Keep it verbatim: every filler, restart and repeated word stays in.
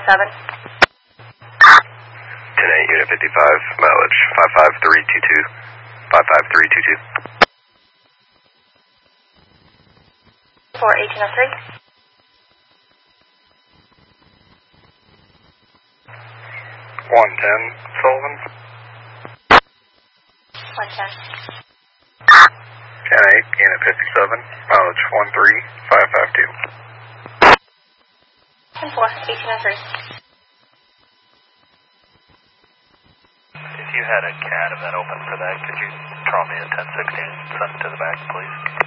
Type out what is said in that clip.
seven. ten eight, Unit fifty-five, mileage five five three two two. five five three two two. four eighteen oh three. one ten, Sullivan. one ten. ten eight, Unit fifty-seven, mileage one three five five two. ten four, eighteen oh three. If you had a C A D event open for that, could you draw me a ten sixteen, send it to the back, please?